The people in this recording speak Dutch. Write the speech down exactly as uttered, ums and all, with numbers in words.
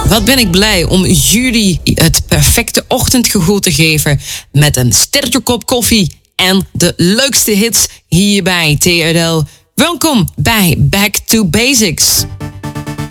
Wat ben ik blij om jullie het perfecte ochtendgevoel te geven met een sterke kop koffie en de leukste hits hier bij T R L. Welkom bij Back to Basics.